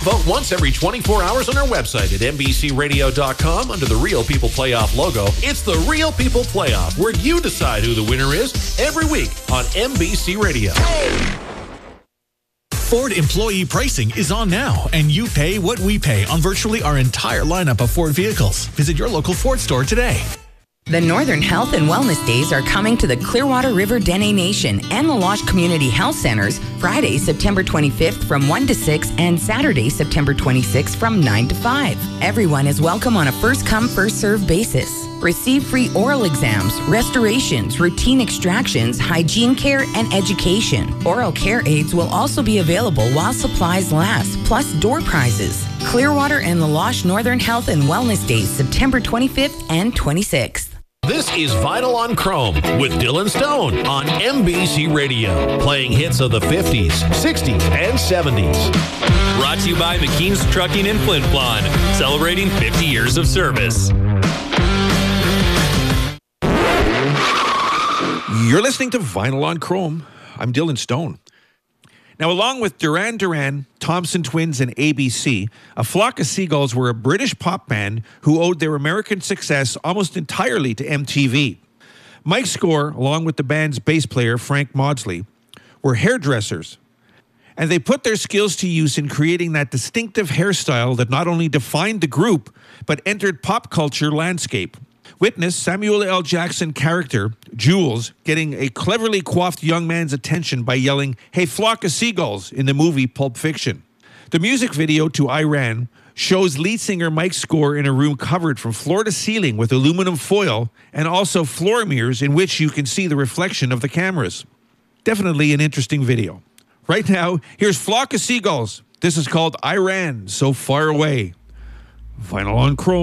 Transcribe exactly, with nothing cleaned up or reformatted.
Vote once every twenty-four hours on our website at N B C radio dot com under the Real People Playoff logo. It's the Real People Playoff, where you decide who the winner is every week on N B C Radio. Ford employee pricing is on now, and you pay what we pay on virtually our entire lineup of Ford vehicles. Visit your local Ford store today. The Northern Health and Wellness Days are coming to the Clearwater River Dene Nation and La Loche Community Health Centers Friday, September twenty-fifth from one to six and Saturday, September twenty-sixth from nine to five. Everyone is welcome on a first-come, first-served basis. Receive free oral exams, restorations, routine extractions, hygiene care, and education. Oral care aids will also be available while supplies last, plus door prizes. Clearwater and La Loche Northern Health and Wellness Days, September twenty-fifth and twenty-sixth. This is Vinyl on Chrome with Dylan Stone on N B C Radio, playing hits of the fifties, sixties, and seventies. Brought to you by McKean's Trucking in Flin Flon, celebrating fifty years of service. You're listening to Vinyl on Chrome. I'm Dylan Stone. Now, along with Duran Duran, Thompson Twins, and A B C, A Flock of Seagulls were a British pop band who owed their American success almost entirely to M T V. Mike Score, along with the band's bass player, Frank Maudsley, were hairdressers, and they put their skills to use in creating that distinctive hairstyle that not only defined the group, but entered pop culture landscape. Witness Samuel L. Jackson character, Jules, getting a cleverly coiffed young man's attention by yelling, "Hey, flock of seagulls," in the movie Pulp Fiction. The music video to I Ran shows lead singer Mike Score in a room covered from floor to ceiling with aluminum foil and also floor mirrors in which you can see the reflection of the cameras. Definitely an interesting video. Right now, here's Flock of Seagulls. This is called I Ran So Far Away. Vinyl on Chrome.